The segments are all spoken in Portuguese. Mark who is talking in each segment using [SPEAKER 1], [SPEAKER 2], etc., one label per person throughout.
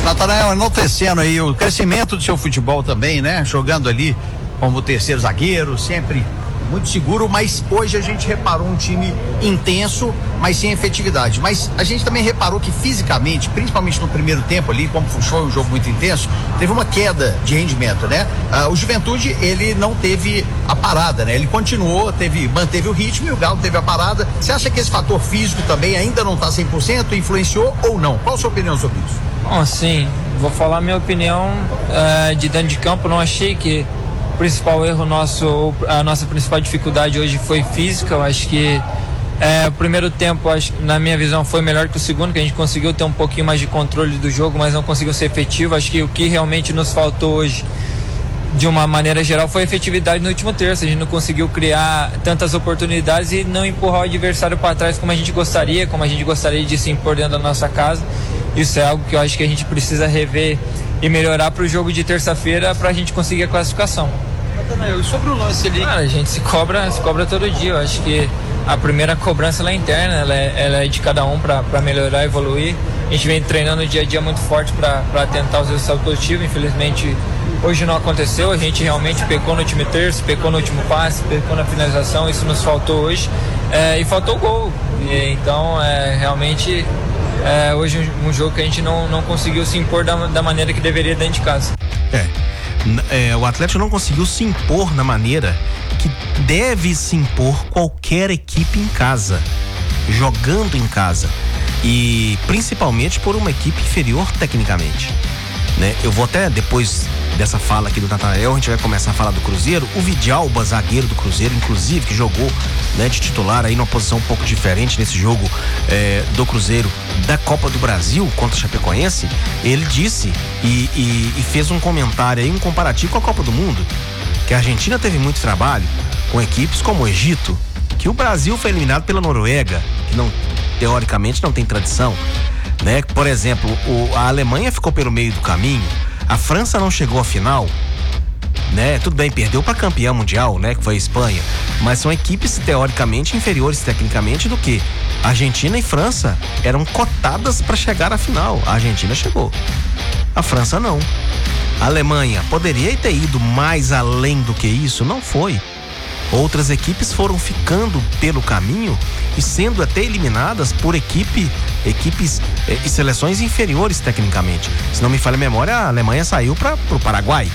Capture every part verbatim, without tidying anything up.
[SPEAKER 1] Natanael, enaltecendo aí o crescimento do seu futebol também, né? Jogando ali como terceiro zagueiro, sempre muito seguro, mas hoje a gente reparou um time intenso, mas sem efetividade. Mas a gente também reparou que fisicamente, principalmente no primeiro tempo ali, como foi um jogo muito intenso, teve uma queda de rendimento, né? Ah, o Juventude, ele não teve a parada, né? Ele continuou, teve, manteve o ritmo e o Galo teve a parada. Você acha que esse fator físico também ainda não está cem por cento, influenciou ou não? Qual a sua opinião sobre isso?
[SPEAKER 2] Bom, sim, vou falar minha opinião uh, de dentro de campo. Não achei que o principal erro nosso, a nossa principal dificuldade hoje foi física. Eu acho que é, o primeiro tempo, acho, na minha visão, foi melhor que o segundo, que a gente conseguiu ter um pouquinho mais de controle do jogo, mas não conseguiu ser efetivo. Acho que o que realmente nos faltou hoje, de uma maneira geral, foi efetividade no último terço. A gente não conseguiu criar tantas oportunidades e não empurrar o adversário para trás como a gente gostaria, como a gente gostaria de se impor dentro da nossa casa. Isso é algo que eu acho que a gente precisa rever e melhorar para o jogo de terça-feira, para a gente conseguir a classificação.
[SPEAKER 3] Natanael, e sobre o lance ali?
[SPEAKER 2] Cara, a gente se cobra, se cobra todo dia. Eu acho que a primeira cobrança ela é interna, ela é, ela é de cada um para melhorar, evoluir. A gente vem treinando o dia a dia muito forte para tentar os resultados positivos. Infelizmente, hoje não aconteceu. A gente realmente pecou no último terço, pecou no último passe, pecou na finalização. Isso nos faltou hoje. É, e faltou gol. E, então, é, realmente, é, hoje um, um jogo que a gente não, não conseguiu se impor da, da maneira que deveria dentro de casa.
[SPEAKER 4] É. É, o Atlético não conseguiu se impor na maneira que deve se impor qualquer equipe em casa, jogando em casa, e principalmente por uma equipe inferior tecnicamente, né? Eu vou até, depois dessa fala aqui do Natanael, a gente vai começar a falar do Cruzeiro. O Vidalba, zagueiro do Cruzeiro, inclusive, que jogou, né, de titular aí numa posição um pouco diferente nesse jogo é, do Cruzeiro da Copa do Brasil contra o Chapecoense, ele disse e, e, e fez um comentário aí, um comparativo com a Copa do Mundo, que a Argentina teve muito trabalho com equipes como o Egito, que o Brasil foi eliminado pela Noruega, que não, teoricamente não tem tradição, né? Por exemplo, o, a Alemanha ficou pelo meio do caminho, a França não chegou à final, né? Tudo bem, perdeu para campeão mundial, né? Que foi a Espanha, mas são equipes teoricamente inferiores tecnicamente do que Argentina e França eram cotadas para chegar à final. A Argentina chegou, a França não. A Alemanha poderia ter ido mais além do que isso, não foi. Outras equipes foram ficando pelo caminho e sendo até eliminadas por equipe, equipes eh, e seleções inferiores tecnicamente. Se não me falha a memória, a Alemanha saiu para o Paraguai,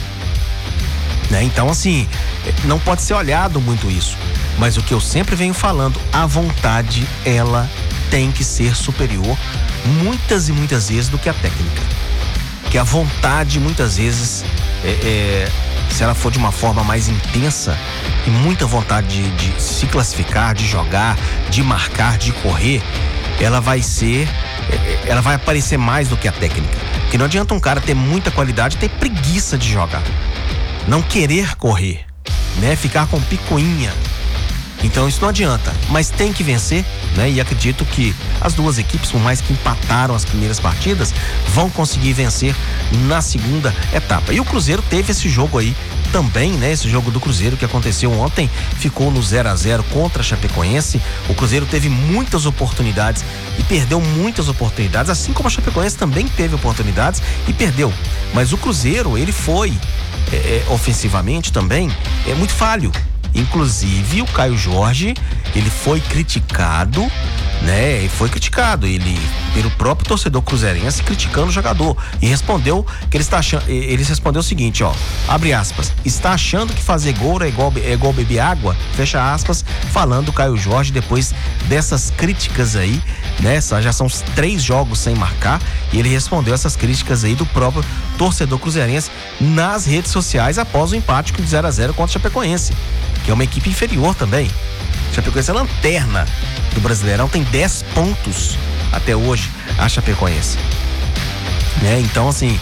[SPEAKER 4] né? Então, assim, não pode ser olhado muito isso. Mas o que eu sempre venho falando, a vontade, ela tem que ser superior muitas e muitas vezes do que a técnica. Que a vontade, muitas vezes, é, é, se ela for de uma forma mais intensa e muita vontade de, de se classificar, de jogar, de marcar, de correr, ela vai ser, é, ela vai aparecer mais do que a técnica. Porque não adianta um cara ter muita qualidade e ter preguiça de jogar, não querer correr, né? Ficar com picuinha. Então isso não adianta, mas tem que vencer, né? E acredito que as duas equipes, por mais que empataram as primeiras partidas, vão conseguir vencer na segunda etapa. E o Cruzeiro teve esse jogo aí também, né? Esse jogo do Cruzeiro que aconteceu ontem, ficou no zero a zero contra a Chapecoense. O Cruzeiro teve muitas oportunidades e perdeu muitas oportunidades, assim como a Chapecoense também teve oportunidades e perdeu. Mas o Cruzeiro, ele foi é, é, ofensivamente também é muito falho. Inclusive o Caio Jorge, ele foi criticado, né? Ele foi criticado, ele pelo próprio torcedor cruzeirense, criticando o jogador, e respondeu que ele está achando, ele respondeu o seguinte, ó, abre aspas, está achando que fazer gol é igual, é igual beber água, fecha aspas, falando o Caio Jorge depois dessas críticas aí, né? Já são três jogos sem marcar, e ele respondeu essas críticas aí do próprio torcedor cruzeirense nas redes sociais após o empate de zero a zero contra o Chapecoense, que é uma equipe inferior também. Chapecoense é a lanterna do Brasileirão, tem dez pontos até hoje a Chapecoense, né? Então, assim,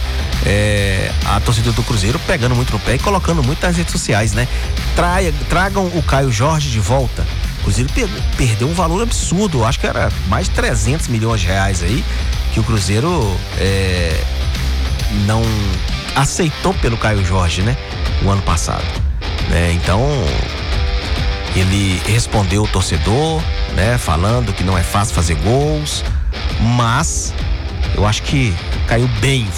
[SPEAKER 4] é, a torcida do Cruzeiro pegando muito no pé e colocando muito nas redes sociais, né? Traia, tragam o Caio Jorge de volta. O Cruzeiro per, perdeu um valor absurdo, acho que era mais de trezentos milhões de reais aí, que o Cruzeiro é, não aceitou pelo Caio Jorge, né? O ano passado, né? Então, ele respondeu o torcedor, né? Falando que não é fácil fazer gols, mas eu acho que caiu bem